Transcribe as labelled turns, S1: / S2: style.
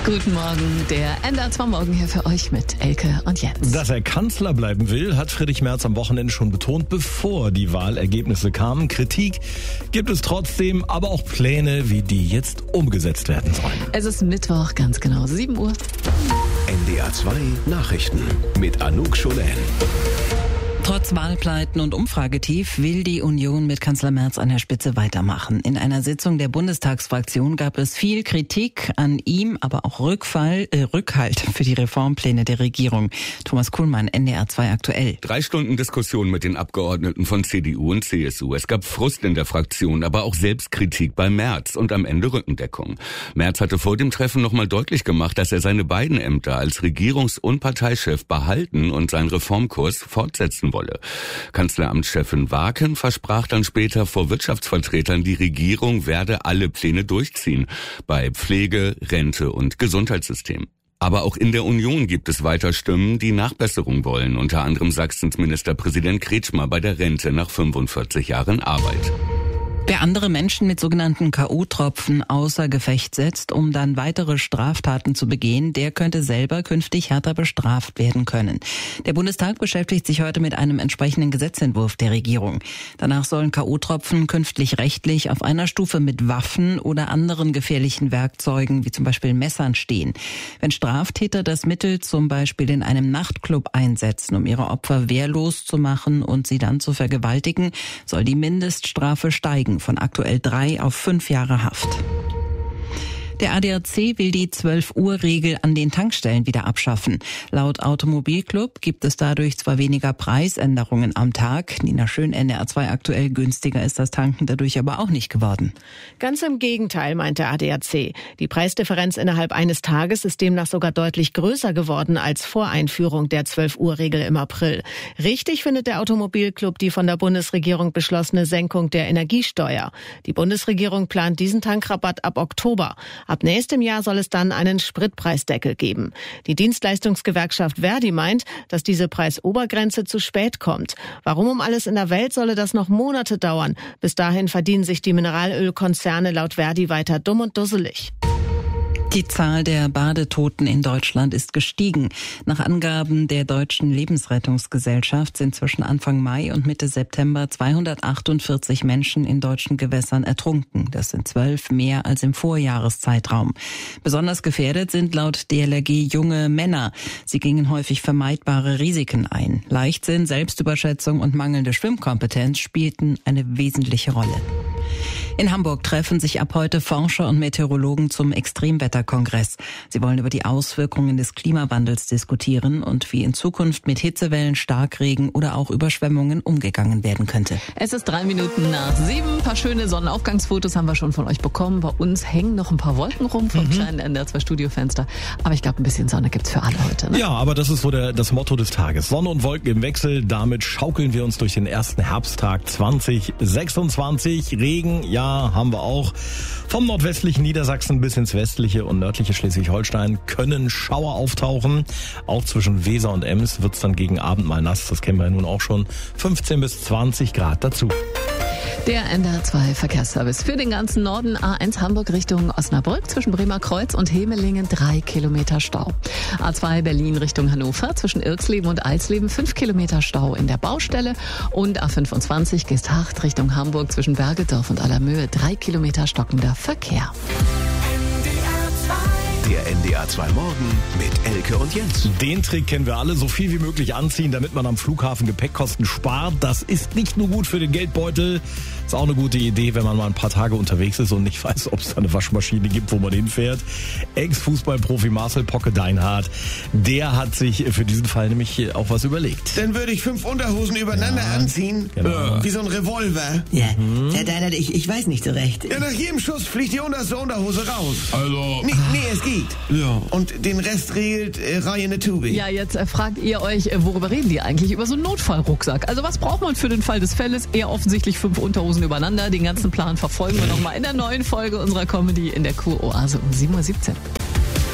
S1: Guten Morgen, der NDR 2 Morgen hier für euch mit Elke und Jens.
S2: Dass er Kanzler bleiben will, hat Friedrich Merz am Wochenende schon betont, bevor die Wahlergebnisse kamen. Kritik gibt es trotzdem, aber auch Pläne, wie die jetzt umgesetzt werden sollen.
S1: Es ist Mittwoch, ganz genau 7 Uhr.
S3: NDR 2 Nachrichten mit Anouk Scholen.
S4: Trotz Wahlpleiten und Umfragetief will die Union mit Kanzler Merz an der Spitze weitermachen. In einer Sitzung der Bundestagsfraktion gab es viel Kritik an ihm, aber auch Rückhalt für die Reformpläne der Regierung. Thomas Kuhlmann, NDR 2 aktuell.
S5: 3 Stunden Diskussion mit den Abgeordneten von CDU und CSU. Es gab Frust in der Fraktion, aber auch Selbstkritik bei Merz und am Ende Rückendeckung. Merz hatte vor dem Treffen nochmal deutlich gemacht, dass er seine beiden Ämter als Regierungs- und Parteichef behalten und seinen Reformkurs fortsetzen wolle. Kanzleramtschefin Waken versprach dann später vor Wirtschaftsvertretern, die Regierung werde alle Pläne durchziehen, bei Pflege, Rente und Gesundheitssystem. Aber auch in der Union gibt es weiter Stimmen, die Nachbesserung wollen, unter anderem Sachsens Ministerpräsident Kretschmer bei der Rente nach 45 Jahren Arbeit.
S4: Wer andere Menschen mit sogenannten K.O.-Tropfen außer Gefecht setzt, um dann weitere Straftaten zu begehen, der könnte selber künftig härter bestraft werden können. Der Bundestag beschäftigt sich heute mit einem entsprechenden Gesetzentwurf der Regierung. Danach sollen K.O.-Tropfen künftig rechtlich auf einer Stufe mit Waffen oder anderen gefährlichen Werkzeugen, wie zum Beispiel Messern, stehen. Wenn Straftäter das Mittel zum Beispiel in einem Nachtclub einsetzen, um ihre Opfer wehrlos zu machen und sie dann zu vergewaltigen, soll die Mindeststrafe steigen von aktuell 3 auf 5 Jahre Haft. Der ADAC will die 12-Uhr-Regel an den Tankstellen wieder abschaffen. Laut Automobilclub gibt es dadurch zwar weniger Preisänderungen am Tag. Nina Schön, NDR 2 aktuell, günstiger ist das Tanken dadurch aber auch nicht geworden.
S6: Ganz im Gegenteil, meint der ADAC. Die Preisdifferenz innerhalb eines Tages ist demnach sogar deutlich größer geworden als vor Einführung der 12-Uhr-Regel im April. Richtig findet der Automobilclub die von der Bundesregierung beschlossene Senkung der Energiesteuer. Die Bundesregierung plant diesen Tankrabatt ab Oktober. Ab nächstem Jahr soll es dann einen Spritpreisdeckel geben. Die Dienstleistungsgewerkschaft Verdi meint, dass diese Preisobergrenze zu spät kommt. Warum um alles in der Welt solle das noch Monate dauern? Bis dahin verdienen sich die Mineralölkonzerne laut Verdi weiter dumm und dusselig.
S4: Die Zahl der Badetoten in Deutschland ist gestiegen. Nach Angaben der Deutschen Lebensrettungsgesellschaft sind zwischen Anfang Mai und Mitte September 248 Menschen in deutschen Gewässern ertrunken. Das sind 12 mehr als im Vorjahreszeitraum. Besonders gefährdet sind laut DLRG junge Männer. Sie gingen häufig vermeidbare Risiken ein. Leichtsinn, Selbstüberschätzung und mangelnde Schwimmkompetenz spielten eine wesentliche Rolle. In Hamburg treffen sich ab heute Forscher und Meteorologen zum Extremwetterkongress. Sie wollen über die Auswirkungen des Klimawandels diskutieren und wie in Zukunft mit Hitzewellen, Starkregen oder auch Überschwemmungen umgegangen werden könnte.
S1: Es ist 3 Minuten nach 7. Ein paar schöne Sonnenaufgangsfotos haben wir schon von euch bekommen. Bei uns hängen noch ein paar Wolken rum vom kleinen NDR 2 Studiofenster. Aber ich glaube, ein bisschen Sonne gibt's für alle heute. Ne?
S2: Ja, aber das ist so das Motto des Tages. Sonne und Wolken im Wechsel. Damit schaukeln wir uns durch den ersten Herbsttag 2026. Regen, ja, haben wir auch. Vom nordwestlichen Niedersachsen bis ins westliche und nördliche Schleswig-Holstein können Schauer auftauchen. Auch zwischen Weser und Ems wird's dann gegen Abend mal nass. Das kennen wir ja nun auch schon. 15 bis 20 Grad dazu.
S1: Der NDR 2 Verkehrsservice für den ganzen Norden. A1 Hamburg Richtung Osnabrück zwischen Bremer Kreuz und Hemelingen 3 Kilometer Stau. A2 Berlin Richtung Hannover zwischen Irxleben und Eisleben 5 Kilometer Stau in der Baustelle. Und A25 Geesthacht Richtung Hamburg zwischen Bergedorf und Allermöhe 3 Kilometer stockender Verkehr.
S3: Der NDR 2 Morgen mit Elke und Jens.
S2: Den Trick kennen wir alle, so viel wie möglich anziehen, damit man am Flughafen Gepäckkosten spart. Das ist nicht nur gut für den Geldbeutel, ist auch eine gute Idee, wenn man mal ein paar Tage unterwegs ist und nicht weiß, ob es da eine Waschmaschine gibt, wo man hinfährt. Ex-Fußballprofi Marcel Pocke-Deinhardt, der hat sich für diesen Fall nämlich auch was überlegt.
S7: Dann würde ich 5 Unterhosen übereinander anziehen,
S2: genau.
S7: Wie so ein Revolver.
S8: Ja, Herr Deinhardt, ich weiß nicht so recht.
S7: Ja, nach jedem Schuss fliegt die unterste Unterhose raus.
S5: Also,
S7: Nee, es geht.
S5: ja.
S7: Und den Rest regelt Ryan Tubi.
S1: Ja, jetzt fragt ihr euch, worüber reden die eigentlich? Über so einen Notfallrucksack. Also was braucht man für den Fall des Falles? Eher offensichtlich 5 Unterhosen übereinander. Den ganzen Plan verfolgen wir nochmal in der neuen Folge unserer Comedy in der Kuroase um 7:17 Uhr.